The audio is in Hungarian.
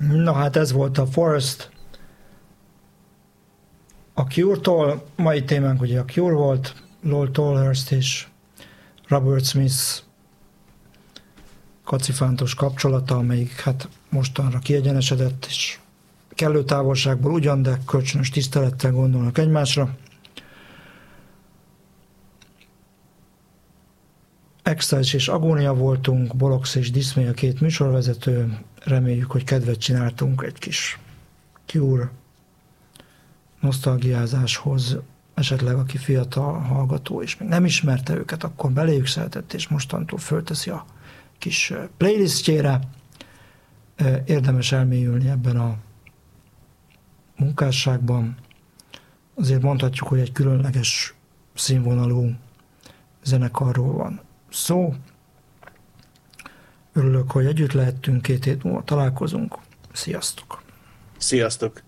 Na hát ez volt a Forest a Cure-tól. Mai témánk ugye a Cure volt, Lol Tolhurst és Robert Smith kacifántos kapcsolata, amelyik hát mostanra kiegyenesedett, és kellő távolságból ugyan, de kölcsönös tisztelettel gondolnak egymásra. Extase és Agónia voltunk, Bolox és Dismay a két műsorvezető. Reméljük, hogy kedvet csináltunk egy kis Cure nosztalgiázáshoz. Esetleg aki fiatal hallgató és még nem ismerte őket, akkor beléjük szeretett, és mostantól fölteszi a kis playlistjére. Érdemes elmélyülni ebben a munkásságban. Azért mondhatjuk, hogy egy különleges színvonalú zenekarról van szó. Örülök, hogy együtt lehettünk, 2 hét múlva találkozunk. Sziasztok! Sziasztok!